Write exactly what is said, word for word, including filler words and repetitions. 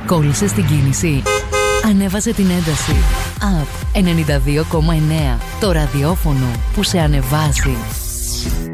Κόλλησες την κίνηση. Ανέβασε την ένταση. App ενενήντα δύο κόμμα εννέα. Το ραδιόφωνο που σε ανεβάζει.